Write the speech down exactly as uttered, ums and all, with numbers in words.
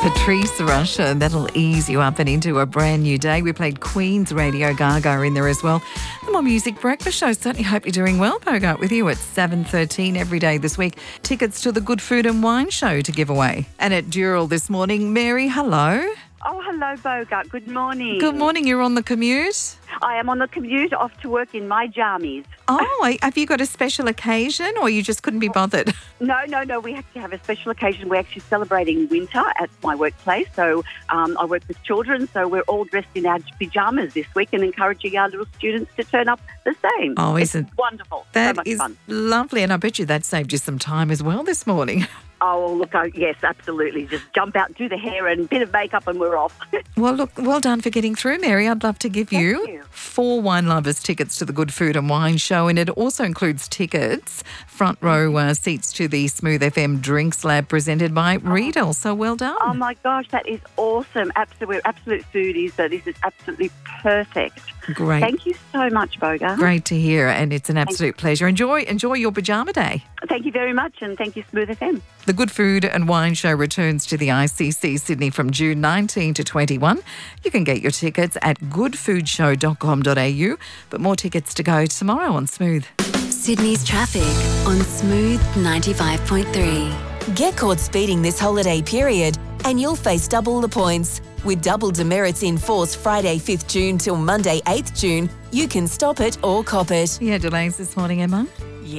Patrice Rusher, that'll ease you up and into a brand new day. We played Queen's Radio Gaga in there as well. The More Music Breakfast Show. Certainly hope you're doing well. Bogart with you at seven thirteen every day this week. Tickets to the Good Food and Wine Show to give away. And at Dural this morning, Mary, hello. Oh, hello, Bogart. Good morning. Good morning. You're on the commute? I am on the commute off to work in my jammies. Oh, have you got a special occasion or you just couldn't be bothered? No, no, no. We actually have a special occasion. We're actually celebrating winter at my workplace. So um, I work with children, so we're all dressed in our pyjamas this week and encouraging our little students to turn up the same. Oh, isn't it's wonderful. That so much is fun. Lovely. And I bet you that saved you some time as well this morning. Oh, well, look, oh, yes, absolutely. Just jump out, do the hair and a bit of makeup and we're off. Well, look, well done for getting through, Mary. I'd love to give you, Thank you four Wine Lovers tickets to the Good Food and Wine Show, and it also includes tickets, front row uh, seats to the Smooth F M Drinks Lab presented by Riedel. So well done. Oh, my gosh, that is awesome. Absolute, we're absolute foodies, so this is absolutely perfect. Great. Thank you so much, Boga. Great to hear, and it's an absolute pleasure. Enjoy, enjoy your pajama day. Thank you very much, and thank you, Smooth F M. The Good Food and Wine Show returns to the I C C Sydney from June nineteenth to twenty-one. You can get your tickets at good food show dot com dot a u, but more tickets to go tomorrow on Smooth. Sydney's traffic on Smooth ninety-five point three. Get caught speeding this holiday period and you'll face double the points. With double demerits in force Friday fifth June till Monday eighth June, you can stop it or cop it. Yeah, delays this morning, Emma?